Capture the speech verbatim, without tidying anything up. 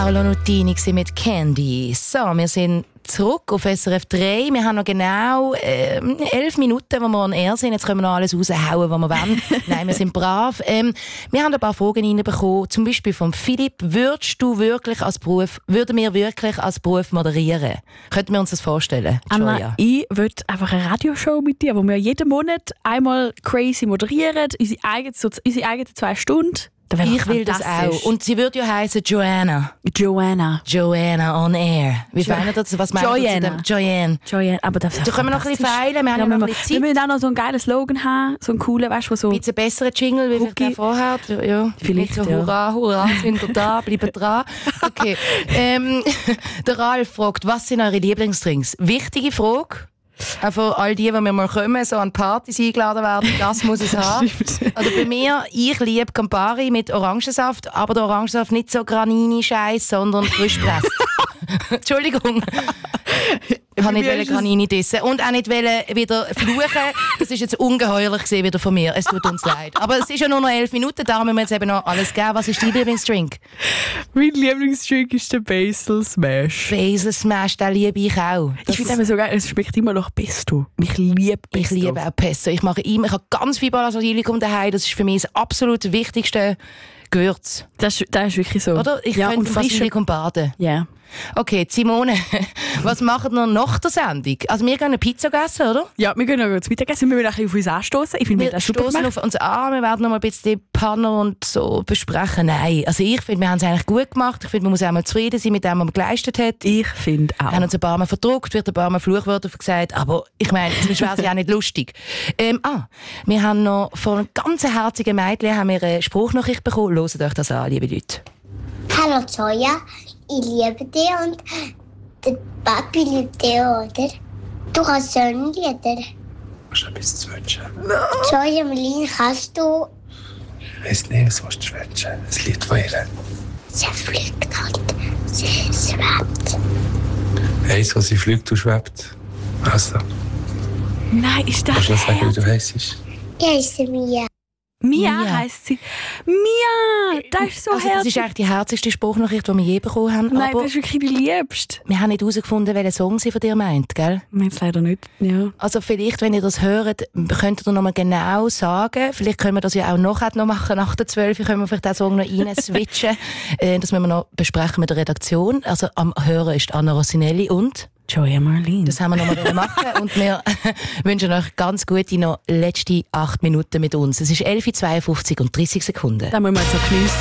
Paolo Nutini mit Candy. So, wir sind zurück auf S R F drei. Wir haben noch genau äh, elf Minuten, wo wir on air sind. Jetzt können wir noch alles raushauen, was wir wollen. Nein, wir sind brav. Ähm, wir haben ein paar Fragen reinbekommen, zum Beispiel von Philipp. Würdest du wirklich als Beruf, würden wir wirklich als Beruf moderieren? Könnten wir uns das vorstellen? Anna, Joya? ich würde einfach eine Radioshow mit dir, wo wir jeden Monat einmal crazy moderieren, unsere eigenen, so, unsere eigenen zwei Stunden. Ich will das auch. Und sie würde ja heißen Joanna. Joanna. Joanna on air. Wie Jo- meinen das? Was meinen Joanna. Sie? Joanne. Joanna. Aber das ist Da können wir noch ein bisschen feilen. Wir haben ja, wir, noch ein wir, bisschen wir Zeit. müssen auch noch so einen geilen Slogan haben, so einen coolen, weißt du, so... Ein bisschen besseren Jingle, wie vielleicht Cookie. der vorher. Ja, Vielleicht, nicht so, ja. hurra, hurra, sind wir da, bleiben dran. Okay. ähm, der Ralf fragt, was sind eure Lieblingsdrinks? Wichtige Frage. Auch für all die, die wir mal kommen, so an Partys eingeladen werden, das muss es haben. Also bei mir, ich liebe Campari mit Orangensaft, aber der Orangensaft nicht so Granini-Scheiß, sondern frischpresst. Entschuldigung. Ich wollte nicht Granini dissen. Und auch nicht wieder fluchen. Das ist jetzt ungeheuerlich gewesen, wieder von mir. Es tut uns leid. Aber es ist ja nur noch elf Minuten, da müssen wir jetzt eben noch alles geben. Was ist dein Lieblingsdrink? Mein Lieblingsdrink ist der Basil Smash. Basil Smash, den liebe ich auch. Das Ich finde immer so geil, es schmeckt immer nach Pesto. Ich liebe Pesto. Ich liebe auch Pesto. Ich mache immer, ich habe ganz viel Basilikum daheim. Das ist für mich das absolut wichtigste Gewürz. Das, das ist wirklich so. Oder? Ich ja, könnte und im frische... Basilikum baden. Ja. Okay, Simone, was machen wir nach der Sendung? Also wir gehen eine Pizza essen, oder? Ja, wir gehen noch zu Mittagessen. Wir müssen ein bisschen auf uns anstoßen. Ich finde, wir Wir das super stoßen gemacht. auf uns an, wir werden noch mal ein bisschen die Panner und so besprechen. Nein, also ich finde, wir haben es eigentlich gut gemacht. Ich finde, man muss auch mal zufrieden sein mit dem, was man geleistet hat. Ich finde auch. Wir haben uns ein paar Mal verdruckt, wird ein paar Mal Fluchwörter gesagt, aber ich meine, sonst wäre es ja auch nicht lustig. Ähm, ah, wir haben noch von einem ganz herzigen Mädchen haben wir eine Spruchnachricht bekommen. Hört euch das an, liebe Leute. Hallo Joya, ich liebe dich und der Papi liebt dich, oder? Du kannst Sonnenlieder. Hast du etwas zu wünschen? Joya, Melin, kannst du... Ich weiss nicht, was willst du wünschen? Ein Lied von ihr. Sie fliegt halt, sie schwebt. Eins, was sie fliegt und schwebt. Also, Nein, ist das... kannst du noch sagen, wie du heisst? Ich heiße Mia. Mia, Mia. heisst sie. Mia! Das ist so Also das herzig. ist eigentlich die herzigste Spruchnachricht, die wir je bekommen haben. Nein, aber das ist wirklich die liebste. wir haben nicht herausgefunden, welchen Song sie von dir meint, gell? Wir haben es leider nicht. Ja. Also vielleicht, wenn ihr das hört, könnt ihr noch mal genau sagen. Vielleicht können wir das ja auch nachher noch machen. Nach der zwölf können wir vielleicht den Song noch rein switchen. äh, das müssen wir noch besprechen mit der Redaktion. Also am Hören ist Anna Rossinelli und... Joya Marlene. Das haben wir noch mal machen und wir wünschen euch ganz gute noch letzte acht Minuten mit uns. Es ist elf Uhr zweiundfünfzig und dreißig Sekunden. Da müssen wir jetzt noch geniessen.